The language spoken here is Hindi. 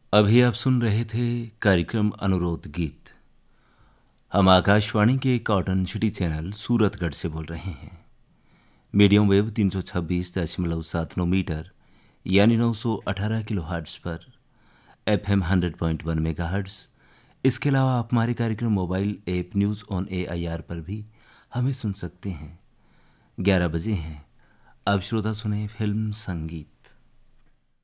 अभी आप सुन रहे थे कार्यक्रम अनुरोध गीत। हम आकाशवाणी के कॉटन सिटी चैनल सूरतगढ़ से बोल रहे हैं। मीडियम वेव 326.79 मीटर यानी 918 किलो हर्ट्स पर FM 100.1 मेगा हर्ट्स। इसके अलावा आप हमारे कार्यक्रम mobile app news on AIR पर भी हमें सुन सकते हैं। 11 बजे हैं। अब श्रोता सुने फिल्म संगीत।